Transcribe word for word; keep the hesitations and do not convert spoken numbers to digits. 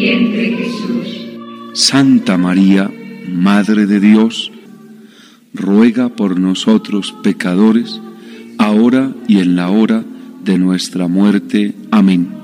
vientre Jesús. Santa María, Madre de Dios, ruega por nosotros pecadores, ahora y en la hora de nuestra muerte. Amén.